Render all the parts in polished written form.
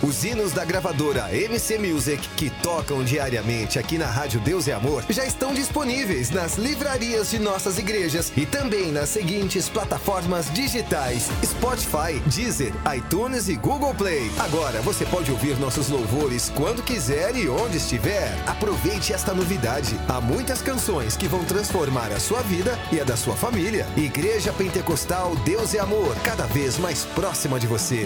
Os hinos da gravadora MC Music, que tocam diariamente aqui na Rádio Deus é Amor, já estão disponíveis nas livrarias de nossas igrejas e também nas seguintes plataformas digitais: Spotify, Deezer, iTunes e Google Play. Agora você pode ouvir nossos louvores quando quiser e onde estiver. Aproveite esta novidade. Há muitas canções que vão transformar a sua vida e a da sua família. Igreja Pentecostal Deus é Amor, cada vez mais próxima de você.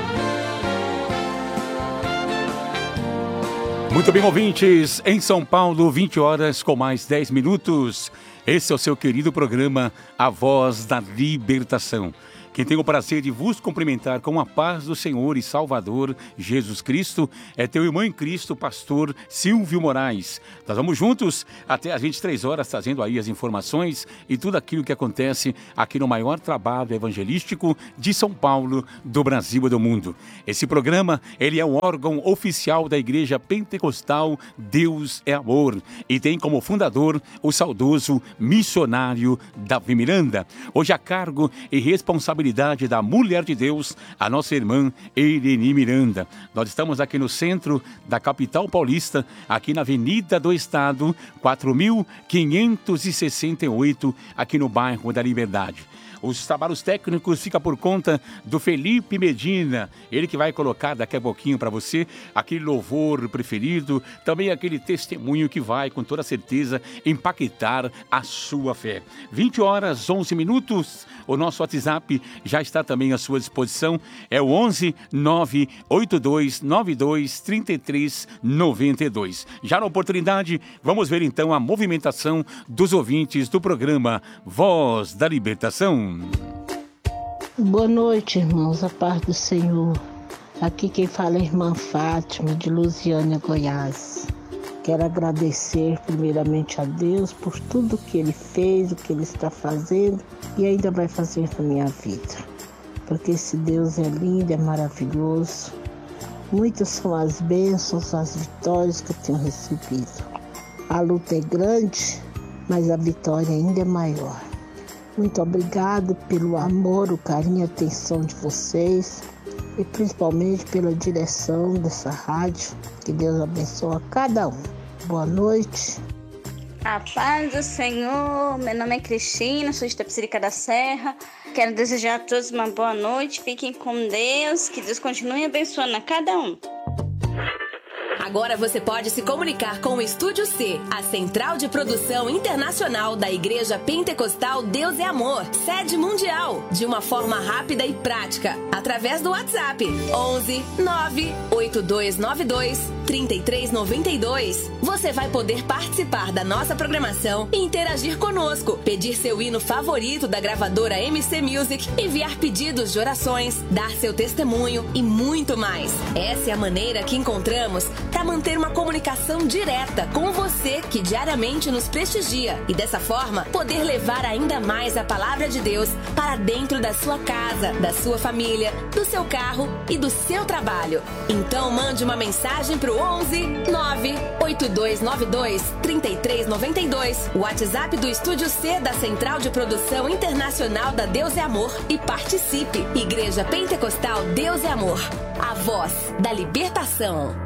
Muito bem, ouvintes, em São Paulo, 20 horas com mais 10 minutos. Esse é o seu querido programa A Voz da Libertação. Quem tem o prazer de vos cumprimentar com a paz do Senhor e Salvador Jesus Cristo é teu irmão em Cristo, pastor Silvio Moraes. Nós vamos juntos até às 23 horas, trazendo aí as informações e tudo aquilo que acontece aqui no maior trabalho evangelístico de São Paulo, do Brasil e do mundo. Esse programa, ele é o órgão oficial da Igreja Pentecostal Deus é Amor e tem como fundador o saudoso missionário Davi Miranda. Hoje a cargo e responsabilidade da mulher de Deus, a nossa irmã Irene Miranda. Nós estamos aqui no centro da capital paulista, aqui na Avenida do Estado, 4.568, aqui no bairro da Liberdade. Os trabalhos técnicos ficam por conta do Felipe Medina, ele que vai colocar daqui a pouquinho para você aquele louvor preferido, também aquele testemunho que vai, com toda certeza, impactar a sua fé. 20 horas, 11 minutos, o nosso WhatsApp já está também à sua disposição, é o 11 982 92 33 92. Já na oportunidade, vamos ver então a movimentação dos ouvintes do programa Voz da Libertação. Boa noite, irmãos, a paz do Senhor. Aqui quem fala é a irmã Fátima, de Lusiânia, Goiás. Quero agradecer primeiramente a Deus por tudo que Ele fez, o que Ele está fazendo e ainda vai fazer na minha vida. Porque esse Deus é lindo, é maravilhoso. Muitas são as bênçãos, as vitórias que eu tenho recebido. A luta é grande, mas a vitória ainda é maior. Muito obrigado pelo amor, o carinho e a atenção de vocês e principalmente pela direção dessa rádio. Que Deus abençoe a cada um. Boa noite. A paz do Senhor, meu nome é Cristina, sou de Itapecerica da Serra. Quero desejar a todos uma boa noite, fiquem com Deus, que Deus continue abençoando a cada um. Agora você pode se comunicar com o Estúdio C, a central de produção internacional da Igreja Pentecostal Deus é Amor, sede mundial, de uma forma rápida e prática, através do WhatsApp 11 98292 3392. Você vai poder participar da nossa programação e interagir conosco, pedir seu hino favorito da gravadora MC Music, enviar pedidos de orações, dar seu testemunho e muito mais. Essa é a maneira que encontramos para manter uma comunicação direta com você que diariamente nos prestigia e dessa forma poder levar ainda mais a palavra de Deus para dentro da sua casa, da sua família, do seu carro e do seu trabalho. Então mande uma mensagem para o 11 98292 3392, o WhatsApp do Estúdio C da Central de Produção Internacional da Deus é Amor e participe. Igreja Pentecostal Deus é Amor, a voz da libertação.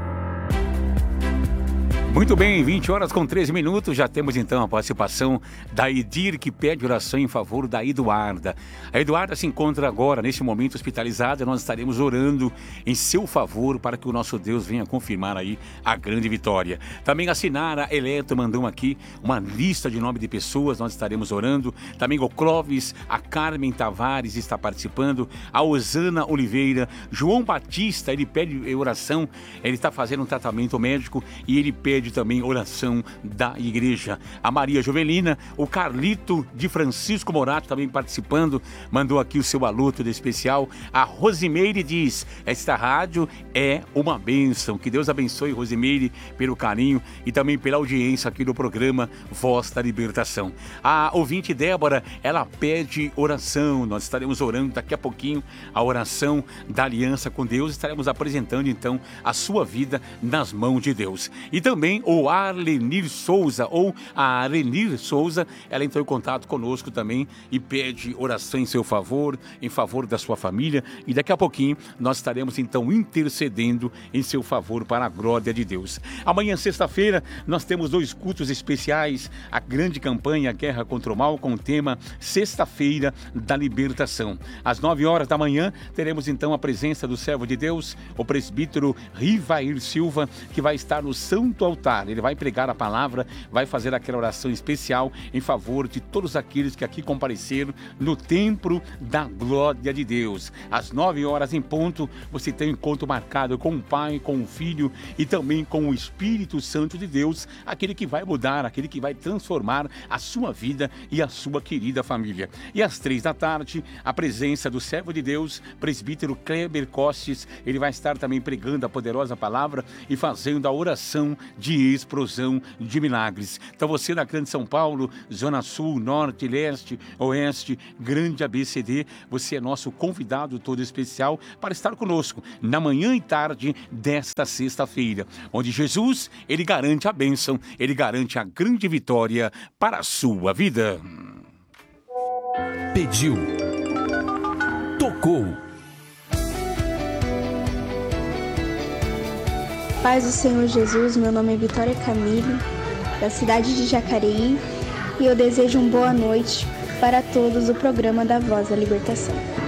Muito bem, 20 horas com 13 minutos, já temos então a participação da Edir, que pede oração em favor da Eduarda. A Eduarda se encontra agora, neste momento, hospitalizada, nós estaremos orando em seu favor para que o nosso Deus venha confirmar aí a grande vitória. Também a Sinara Eleto mandou aqui uma lista de nome de pessoas, nós estaremos orando. Também o Clóvis, a Carmen Tavares está participando, a Osana Oliveira, João Batista, ele pede oração, ele está fazendo um tratamento médico e ele pede também oração da igreja. A Maria Jovelina, o Carlito de Francisco Morato também participando, mandou aqui o seu alô todo especial. A Rosimeire diz, esta rádio é uma bênção. Que Deus abençoe, Rosimeire, pelo carinho e também pela audiência aqui do programa Voz da Libertação. A ouvinte Débora, ela pede oração. Nós estaremos orando daqui a pouquinho a oração da aliança com Deus. Estaremos apresentando então a sua vida nas mãos de Deus. E também também o Arlenir Souza, ou a Arenir Souza, ela entrou em contato conosco também e pede oração em seu favor, em favor da sua família, e daqui a pouquinho nós estaremos então intercedendo em seu favor para a glória de Deus. Amanhã, sexta-feira, nós temos 2 cultos especiais, a grande campanha Guerra contra o Mal, com o tema Sexta-feira da Libertação. Às 9 horas da manhã, teremos então a presença do servo de Deus, o presbítero Rivair Silva, que vai estar no Santo Altar. Ele vai pregar a palavra, vai fazer aquela oração especial em favor de todos aqueles que aqui compareceram no templo da glória de Deus. Às 9 horas em ponto, você tem um encontro marcado com o Pai, com o Filho e também com o Espírito Santo de Deus, aquele que vai mudar, aquele que vai transformar a sua vida e a sua querida família. E às 3 da tarde, a presença do servo de Deus, presbítero Kleber Costes, ele vai estar também pregando a poderosa palavra e fazendo a oração de explosão de milagres. Então você na Grande São Paulo, Zona Sul, Norte, Leste, Oeste, Grande ABCD, você é nosso convidado todo especial para estar conosco na manhã e tarde desta sexta-feira, onde Jesus, ele garante a bênção, ele garante a grande vitória para a sua vida. Pediu, tocou. Paz do Senhor Jesus, meu nome é Vitória Camille, da cidade de Jacareí, e eu desejo uma boa noite para todos do programa da Voz da Libertação.